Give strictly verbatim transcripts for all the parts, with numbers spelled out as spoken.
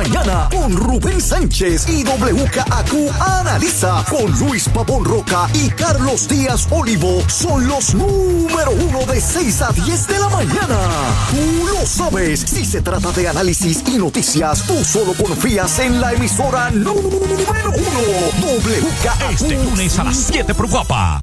mañana con Rubén Sánchez y W K A Q Analiza con Luis Pavón Roca y Carlos Díaz Olivo. Son los número uno de seis a diez de la mañana. Tú lo sabes. Si se trata de análisis y noticias, tú solo confías en la emisora número uno, W K A Q. Este lunes a las siete por Guapa.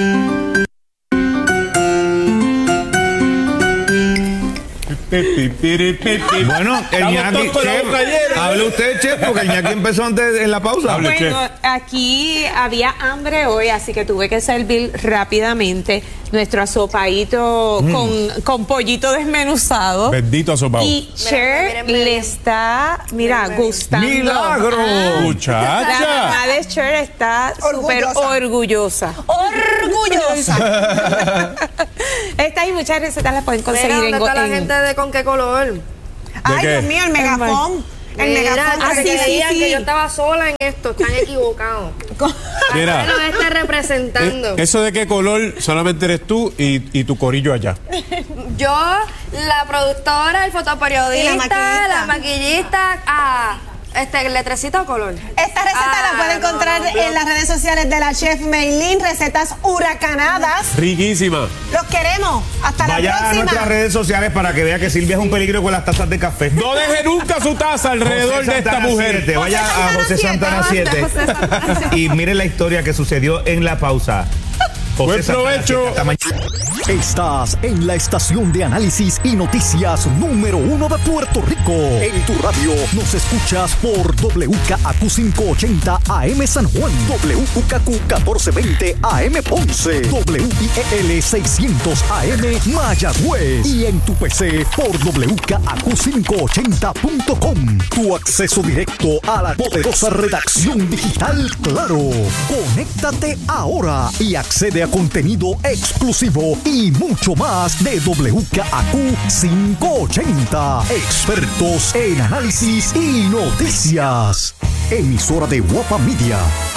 Bueno, el Ñaki, chef, hable usted, chef, porque el Ñaki empezó antes en la pausa. Hable, bueno, chef. Aquí había hambre hoy, así que tuve que servir rápidamente nuestro asopadito mm. con, con pollito desmenuzado. Bendito asopado. Y Cher le está, mira, mira gustando. ¡Milagro! Ah, ¡Muchacha! La mamá de Cher está súper orgullosa. ¡Orgullosa! Estas y muchas recetas las pueden conseguir mira, en... ¿dónde está en, la gente de con qué color? Ay, qué? Dios mío, el megafón. El Mira, megafón. Así sí, sí, sí. que yo estaba sola en esto, están equivocados. Mira, no esté representando. Eso de qué color solamente eres tú y, y tu corillo allá. Yo, la productora, el fotoperiodista, la maquillista, la maquillista ah, este, letrecita o color. Esta receta ah, la pueden encontrar no, en las redes sociales de la chef Meilín, recetas huracanadas. Riquísima. Los queremos. Hasta Vaya la próxima. a nuestras redes sociales para que vea que Silvia es un peligro con las tazas de café. No deje nunca su taza alrededor José de esta Santana mujer. siete. Vaya a José Santana siete y mire la historia que sucedió en la pausa. Buen provecho. Estás en la estación de análisis y noticias número uno de Puerto Rico. En tu radio nos escuchas por W K A Q quinientos ochenta A M San Juan, W K Q catorce veinte A M Ponce, W I E L seiscientos A M Mayagüez y en tu P C por W K A Q quinientos ochenta punto com. Tu acceso directo a la poderosa redacción digital Claro. Conéctate ahora y accede a contenido exclusivo y mucho más de W K A Q quinientos ochenta. Expertos en análisis y noticias. Emisora de Guapa Media.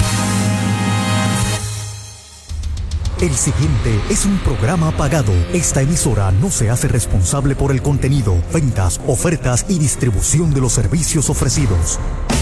El siguiente es un programa pagado. Esta emisora no se hace responsable por el contenido, ventas, ofertas y distribución de los servicios ofrecidos.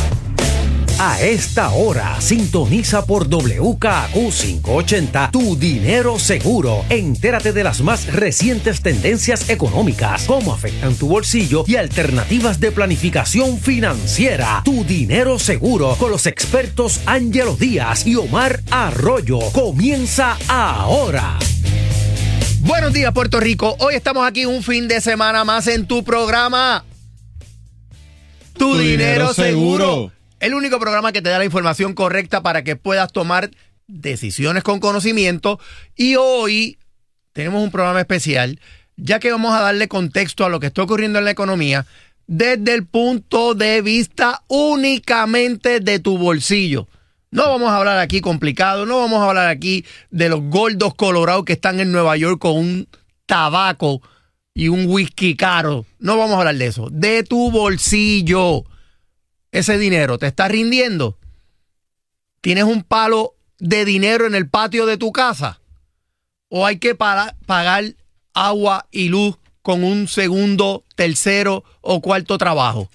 A esta hora, sintoniza por W K A Q quinientos ochenta Tu Dinero Seguro. Entérate de las más recientes tendencias económicas, cómo afectan tu bolsillo y alternativas de planificación financiera. Tu Dinero Seguro con los expertos Ángelo Díaz y Omar Arroyo. Comienza ahora. Buenos días, Puerto Rico. Hoy estamos aquí un fin de semana más en tu programa Tu, tu Dinero, dinero seguro. seguro. El único programa que te da la información correcta para que puedas tomar decisiones con conocimiento. Y hoy tenemos un programa especial, ya que vamos a darle contexto a lo que está ocurriendo en la economía desde el punto de vista únicamente de tu bolsillo. No vamos a hablar aquí complicado, no vamos a hablar aquí de los gordos colorados que están en Nueva York con un tabaco y un whisky caro. No vamos a hablar de eso, de tu bolsillo. Ese dinero te está rindiendo. ¿Tienes un palo de dinero en el patio de tu casa? ¿O hay que para, pagar agua y luz con un segundo, tercero o cuarto trabajo?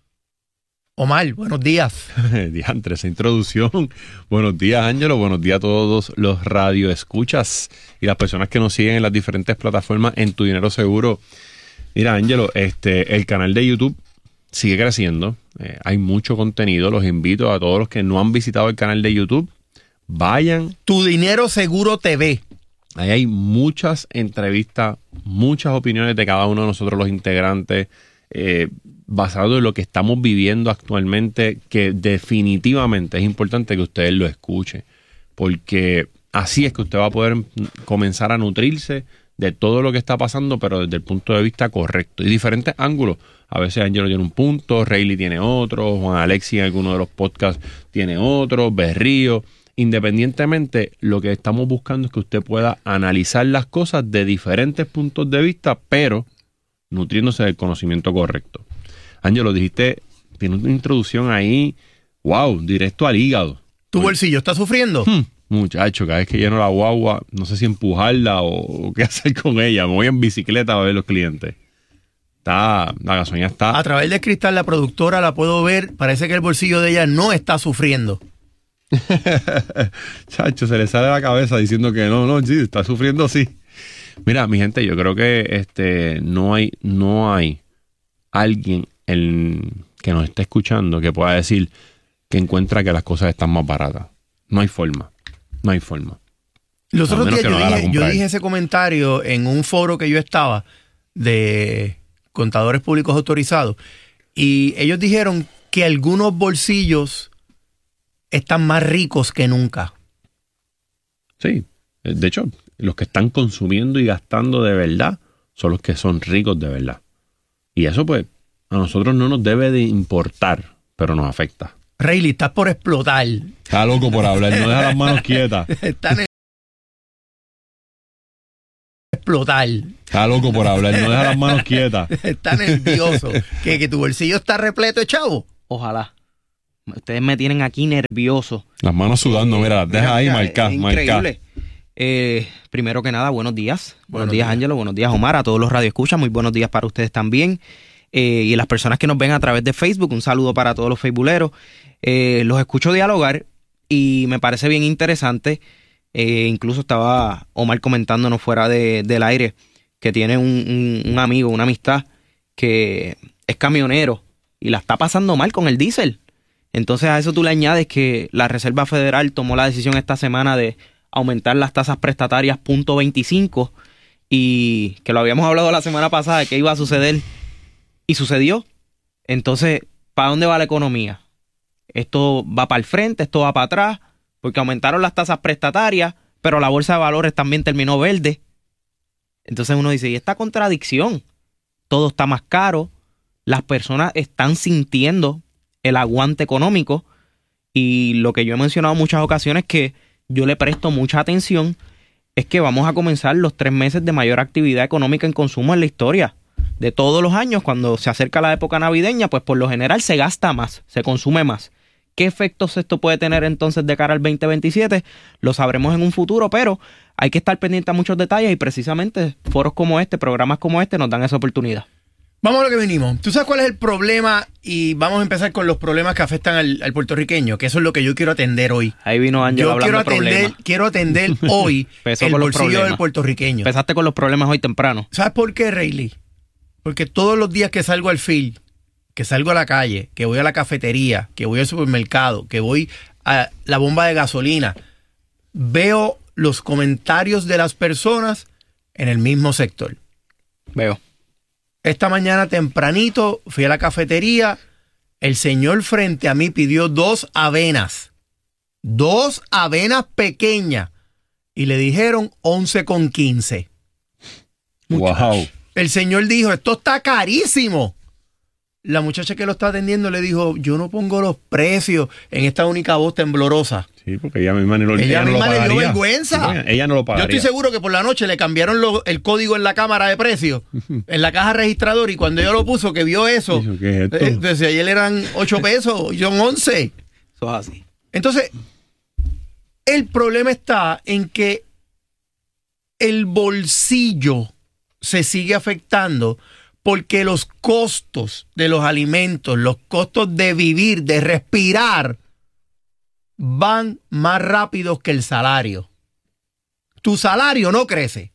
Omar, buenos días. Diantre, esa introducción. Buenos días, Ángelo. Buenos días a todos los radioescuchas y las personas que nos siguen en las diferentes plataformas en Tu Dinero Seguro. Mira, Ángelo, este, el canal de YouTube sigue creciendo, eh, hay mucho contenido. Los invito a todos los que no han visitado el canal de YouTube, vayan. Tu Dinero Seguro T V. Ahí hay muchas entrevistas, muchas opiniones de cada uno de nosotros los integrantes, eh, basado en lo que estamos viviendo actualmente, que definitivamente es importante que ustedes lo escuchen, porque así es que usted va a poder comenzar a nutrirse de todo lo que está pasando, pero desde el punto de vista correcto y diferentes ángulos. A veces Angelo tiene un punto, Rayleigh tiene otro, Juan Alexis en alguno de los podcasts tiene otro, Berrío. Independientemente, lo que estamos buscando es que usted pueda analizar las cosas de diferentes puntos de vista, pero nutriéndose del conocimiento correcto. Angelo, dijiste, tiene una introducción ahí, wow, directo al hígado. ¿Tu bolsillo está sufriendo? Hmm. Muchacho, cada vez que lleno la guagua, no sé si empujarla o qué hacer con ella. Me voy en bicicleta a ver los clientes. está, la gasolina está... A través del cristal, la productora la puedo ver, parece que el bolsillo de ella no está sufriendo. Chacho, se le sale la cabeza diciendo que no, no, sí, está sufriendo, sí. Mira, mi gente, yo creo que este no hay, no hay alguien en, que nos esté escuchando que pueda decir que encuentra que las cosas están más baratas. No hay forma, no hay forma. Los otros días yo, no dije, yo dije ese comentario en un foro que yo estaba de contadores públicos autorizados y ellos dijeron que algunos bolsillos están más ricos que nunca. Sí, de hecho, los que están consumiendo y gastando de verdad son los que son ricos de verdad. Y eso pues a nosotros no nos debe de importar, pero nos afecta. Rayleigh, estás por explotar. Está loco por hablar, no deja las manos quietas. Está ne- explotar. Está loco por hablar, no deja las manos quietas. Está nervioso. ¿Que, que tu bolsillo está repleto de chavo? Ojalá. Ustedes me tienen aquí nervioso. Las manos sudando, mira, las deja ahí marcar, Increíble. Eh, primero que nada, buenos días. Buenos, buenos días, días, Ángelo. Buenos días, Omar. A todos los radioescuchas, muy buenos días para ustedes también. Eh, y las personas que nos ven a través de Facebook, un saludo para todos los facebooleros. Eh, los escucho dialogar y me parece bien interesante. Eh, incluso estaba Omar comentándonos fuera de, del aire que tiene un, un, un amigo, una amistad que es camionero y la está pasando mal con el diésel. Entonces a eso tú le añades que la Reserva Federal tomó la decisión esta semana de aumentar las tasas prestatarias punto veinticinco y que lo habíamos hablado la semana pasada de que iba a suceder y sucedió. Entonces, ¿para dónde va la economía? Esto va para el frente, esto va para atrás, porque aumentaron las tasas prestatarias, pero la bolsa de valores también terminó verde. Entonces uno dice, ¿y esta contradicción? Todo está más caro, las personas están sintiendo el aguante económico y lo que yo he mencionado en muchas ocasiones que yo le presto mucha atención es que vamos a comenzar los tres meses de mayor actividad económica en consumo en la historia. De todos los años, cuando se acerca la época navideña, pues por lo general se gasta más, se consume más. ¿Qué efectos esto puede tener entonces de cara al veinte veintisiete? Lo sabremos en un futuro, pero hay que estar pendiente a muchos detalles y precisamente foros como este, programas como este nos dan esa oportunidad. Vamos a lo que venimos. ¿Tú sabes cuál es el problema? Y vamos a empezar con los problemas que afectan al, al puertorriqueño, que eso es lo que yo quiero atender hoy. Ahí vino Ángel hablando quiero de atender, problemas. Quiero atender hoy el bolsillo del puertorriqueño. Empezaste con los problemas hoy temprano. ¿Sabes por qué, Rayleigh? Porque todos los días que salgo al field, que salgo a la calle, que voy a la cafetería, que voy al supermercado, que voy a la bomba de gasolina, veo los comentarios de las personas en el mismo sector. Veo. Esta mañana tempranito fui a la cafetería, el señor frente a mí pidió dos avenas, dos avenas pequeñas y le dijeron once con quince. Wow. El señor dijo, esto está carísimo. La muchacha que lo está atendiendo le dijo, yo no pongo los precios en esta única voz temblorosa. Sí, porque ella misma, ni lo, ella ella misma no lo le dio vergüenza. Sí, ella no lo pagaría. Yo estoy seguro que por la noche le cambiaron lo, el código en la cámara de precios, en la caja registradora, y cuando ella lo puso, que vio eso, Dijo, ¿qué es esto? eh, desde ayer eran ocho pesos, y son once. Eso es así. Entonces, el problema está en que el bolsillo se sigue afectando porque los costos de los alimentos, los costos de vivir, de respirar, van más rápidos que el salario. Tu salario no crece.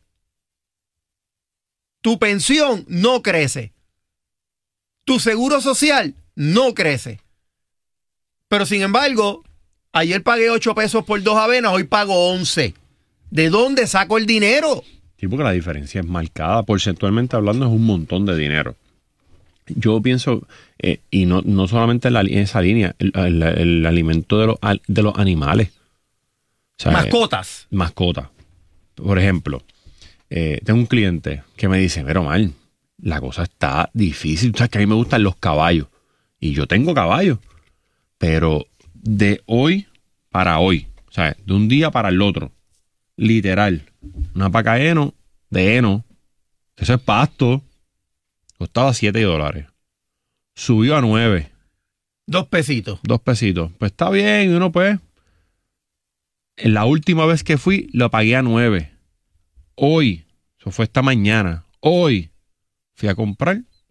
Tu pensión no crece. Tu seguro social no crece. Pero sin embargo, ayer pagué ocho pesos por dos avenas, hoy pago once. ¿De dónde saco el dinero? Sí, porque la diferencia es marcada. Porcentualmente hablando, es un montón de dinero. Yo pienso, eh, y no, no solamente en, la, en esa línea, el, el, el alimento de los, de los animales. O sea, mascotas. Eh, mascotas. Por ejemplo, eh, tengo un cliente que me dice, pero mal, la cosa está difícil. O sea, que a mí me gustan los caballos. Y yo tengo caballos. Pero de hoy para hoy, o sea, de un día para el otro, literal, una paca de heno, de heno, eso es pasto, costaba siete dólares. Subió a nueve. Dos pesitos. Dos pesitos. Pues está bien, uno pues. La última vez que fui, lo pagué a nueve. Hoy, eso fue esta mañana, hoy fui a comprar,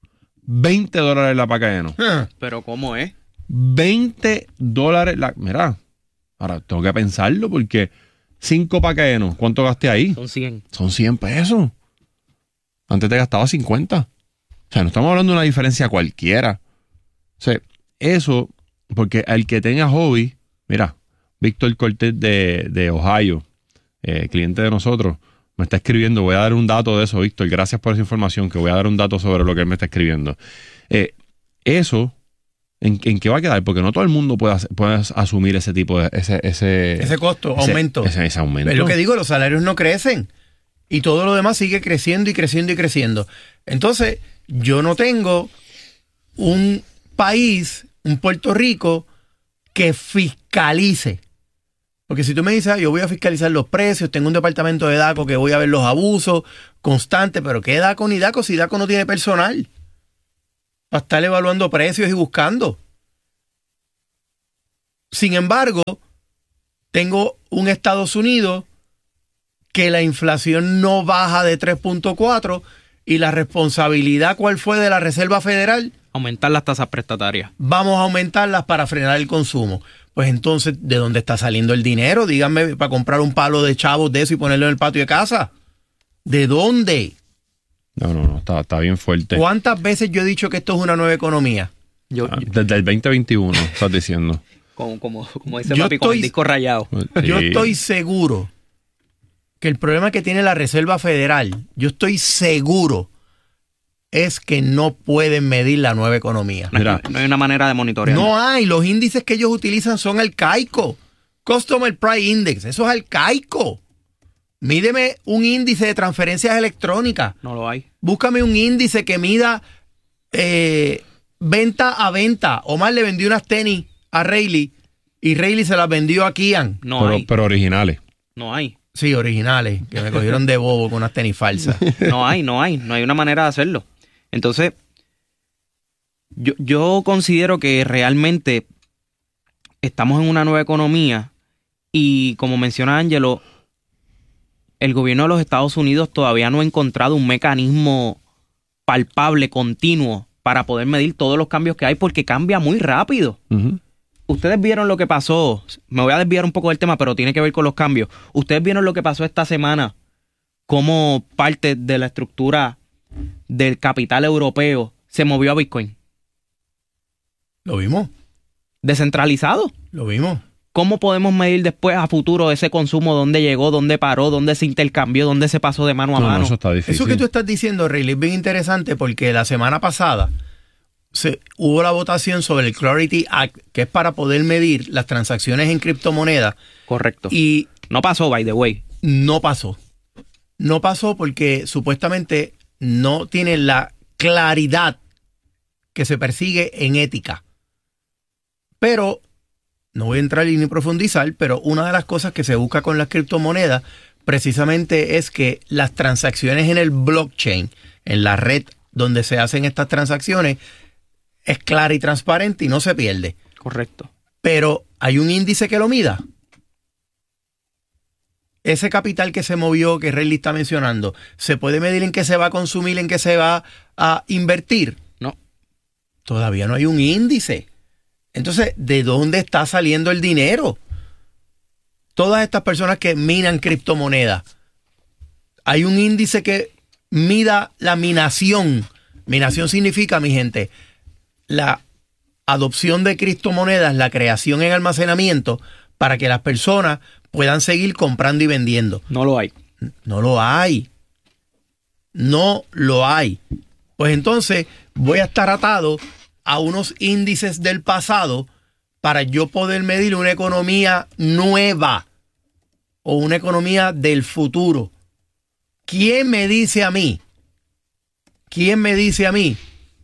veinte dólares la paca de heno. Pero ¿cómo es? veinte dólares la... Mira, ahora tengo que pensarlo porque cinco pacas de heno, ¿cuánto gasté ahí? Son cien. Son cien pesos. Antes te gastaba cincuenta. O sea, no estamos hablando de una diferencia cualquiera. O sea, eso, porque al que tenga hobby, mira, Víctor Cortés de, de Ohio, eh, cliente de nosotros, me está escribiendo. Voy a dar un dato de eso, Víctor. Gracias por esa información, que voy a dar un dato sobre lo que él me está escribiendo. Eh, eso, ¿en, ¿en qué va a quedar? Porque no todo el mundo puede, puede asumir ese tipo de... Ese, ese, ese costo, ese, aumento. Ese, ese aumento. Es lo que digo, los salarios no crecen. Y todo lo demás sigue creciendo y creciendo y creciendo. Entonces, yo no tengo un país, un Puerto Rico, que fiscalice. Porque si tú me dices, ah, yo voy a fiscalizar los precios, tengo un departamento de DACO que voy a ver los abusos constantes, pero ¿qué DACO ni DACO si DACO no tiene personal para estar evaluando precios y buscando? Sin embargo, tengo un Estados Unidos que la inflación no baja de tres punto cuatro y la responsabilidad, ¿cuál fue de la Reserva Federal? Aumentar las tasas prestatarias. Vamos a aumentarlas para frenar el consumo. Pues entonces, ¿de dónde está saliendo el dinero? Díganme, para comprar un palo de chavos de eso y ponerlo en el patio de casa. ¿De dónde? No, no, no, está, está bien fuerte. ¿Cuántas veces yo he dicho que esto es una nueva economía? Yo, ah, desde el veinte veintiuno, estás diciendo. Como, como, como dice yo papi, estoy, con el disco rayado. Yo sí. estoy seguro que el problema que tiene la Reserva Federal, yo estoy seguro, es que no pueden medir la nueva economía. No, Mira, no hay una manera de monitorear. No hay. Los índices que ellos utilizan son arcaicos. Customer Price Index, eso es arcaico. Mídeme un índice de transferencias electrónicas. No lo hay. Búscame un índice que mida eh, venta a venta. Omar le vendió unas tenis a Rayleigh y Rayleigh se las vendió a Kian. No pero, hay. Pero originales. No hay. Sí, originales, que me cogieron de bobo con unas tenis falsas. No hay, no hay. No hay una manera de hacerlo. Entonces, yo, yo considero que realmente estamos en una nueva economía y, como menciona Ángelo, el gobierno de los Estados Unidos todavía no ha encontrado un mecanismo palpable, continuo, para poder medir todos los cambios que hay, porque cambia muy rápido. Uh-huh. Ustedes vieron lo que pasó, me voy a desviar un poco del tema, pero tiene que ver con los cambios. Ustedes vieron lo que pasó esta semana, cómo parte de la estructura del capital europeo se movió a Bitcoin. Lo vimos. Descentralizado. Lo vimos. ¿Cómo podemos medir después a futuro ese consumo? ¿Dónde llegó? ¿Dónde paró? ¿Dónde se intercambió? ¿Dónde se pasó de mano a no, mano? No, eso está difícil. Eso que tú estás diciendo, Riley, es bien interesante porque la semana pasada se, hubo la votación sobre el Clarity Act, que es para poder medir las transacciones en criptomonedas. Correcto. Y no pasó, by the way. No pasó. No pasó porque supuestamente no tiene la claridad que se persigue en ética. Pero, no voy a entrar ni profundizar, pero una de las cosas que se busca con las criptomonedas precisamente es que las transacciones en el blockchain, en la red donde se hacen estas transacciones, es clara y transparente y no se pierde. Correcto. Pero, ¿hay un índice que lo mida? Ese capital que se movió, que Rayleigh está mencionando, ¿se puede medir en qué se va a consumir, en qué se va a invertir? No. Todavía no hay un índice. Entonces, ¿de dónde está saliendo el dinero? Todas estas personas que minan criptomonedas, ¿hay un índice que mida la minación? Minación significa, mi gente, la adopción de criptomonedas, la creación en almacenamiento para que las personas puedan seguir comprando y vendiendo. No lo hay. No lo hay. No lo hay. Pues entonces voy a estar atado a unos índices del pasado para yo poder medir una economía nueva o una economía del futuro. ¿Quién me dice a mí? ¿Quién me dice a mí?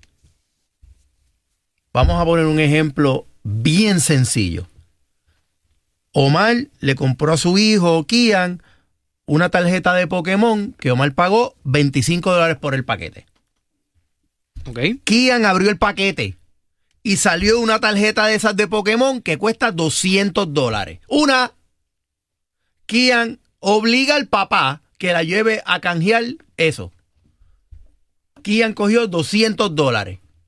Vamos a poner un ejemplo bien sencillo. Omar le compró a su hijo, Kian, una tarjeta de Pokémon que Omar pagó veinticinco dólares por el paquete. Okay. Kian abrió el paquete y salió una tarjeta de esas de Pokémon que cuesta doscientos dólares. Una, Kian obliga al papá que la lleve a canjear eso. Kian cogió doscientos dólares.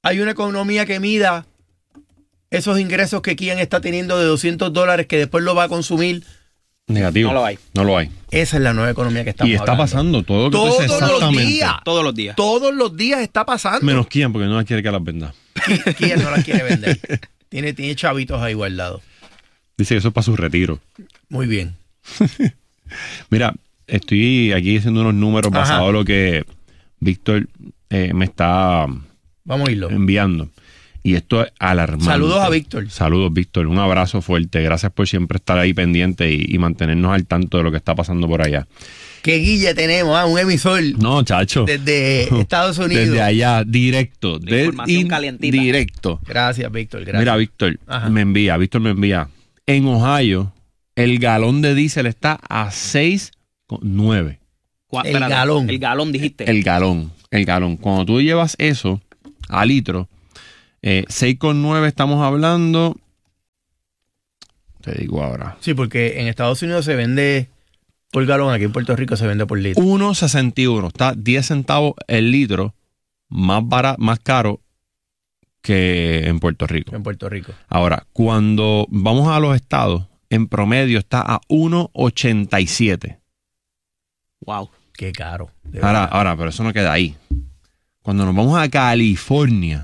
hay una economía que mida esos ingresos que Kian está teniendo de doscientos dólares que después lo va a consumir. Negativo. No lo hay. No lo hay. Esa es la nueva economía que estamos Y está hablando. pasando todo. Lo que Todos tú dices, los exactamente. días. Todos los días. Todos los días está pasando. Menos Kian, porque no las quiere que las venda. Kian no las quiere vender. tiene, tiene chavitos ahí guardados. Dice que eso es para su retiro. Muy bien. Mira, estoy aquí haciendo unos números Ajá. basados en lo que Víctor eh, me está Vamos a irlo. enviando. Y esto es alarmante. Saludos a Víctor. Saludos, Víctor. Un abrazo fuerte. Gracias por siempre estar ahí pendiente y, y mantenernos al tanto de lo que está pasando por allá. ¿Qué guille tenemos? Ah, un emisor No, chacho. desde Estados Unidos. Desde allá, directo. La de- información in- calientita. Directo. Gracias, Víctor. Gracias. Mira, Víctor, Ajá. me envía, Víctor me envía. En Ohio, el galón de diésel está a seis con nueve. Cua- El espérate, galón. El galón, dijiste. El galón, el galón. Cuando tú llevas eso a litro, eh, seis con nueve estamos hablando. Te digo ahora. Sí, porque en Estados Unidos se vende por galón, aquí en Puerto Rico se vende por litro. uno sesenta y uno. Está diez centavos el litro, más barato, más caro que en Puerto Rico. En Puerto Rico. Ahora, cuando vamos a los estados, en promedio está a uno ochenta y siete. Wow. Qué caro. de Ahora, verdad. ahora, pero eso no queda ahí. Cuando nos vamos a California,